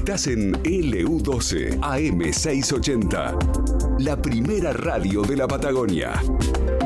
Estás en LU12 AM680, la primera radio de la Patagonia.